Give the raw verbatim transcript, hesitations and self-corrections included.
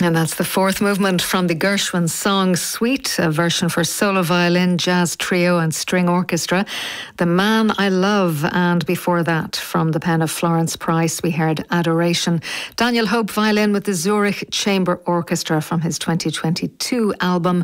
And that's the fourth movement from the Gershwin song Sweet, a version for solo violin, jazz trio and string orchestra, The Man I Love. And before that, from the pen of Florence Price, we heard Adoration. Daniel Hope violin with the Zurich Chamber Orchestra from his twenty twenty-two album